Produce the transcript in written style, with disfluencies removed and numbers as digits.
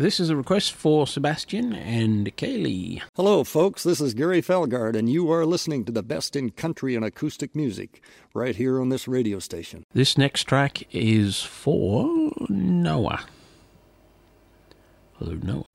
This is a request for Sebastian and Kaylee. Hello, folks. This is Gary Felgard, and you are listening to the best in country and acoustic music right here on this radio station. This next track is for Noah. Hello, Noah.